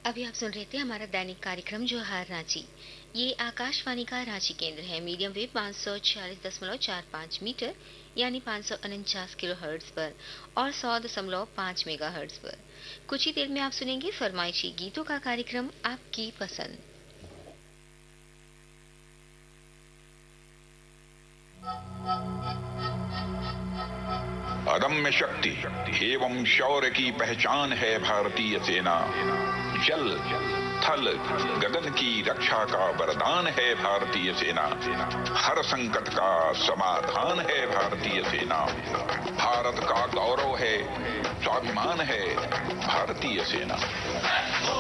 अभी आप सुन रहे थे हमारा दैनिक कार्यक्रम जोहार रांची। ये आकाशवाणी का रांची केंद्र है। मीडियम वेव 546.45 मीटर यानी 549 किलो हर्ट्ज पर और 100.5 मेगा हर्ट्ज पर। कुछ ही देर में आप सुनेंगे फरमाइशी गीतों का कार्यक्रम आपकी पसंद। अदम्य शक्ति एवं शौर्य की पहचान है भारतीय सेना। जल थल गगन की रक्षा का वरदान है भारतीय सेना। हर संकट का समाधान है भारतीय सेना। भारत का गौरव है, स्वाभिमान है भारतीय सेना।